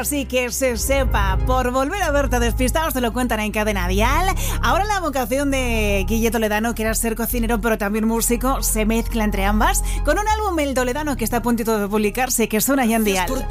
Así que se sepa, por volver a verte despistados, te lo cuentan en Cadena Dial. Ahora la vocación de Guille Toledano, que era ser cocinero pero también músico, se mezcla entre ambas con un álbum, el Toledano, que está a puntito de publicarse, que suena ya en Dial.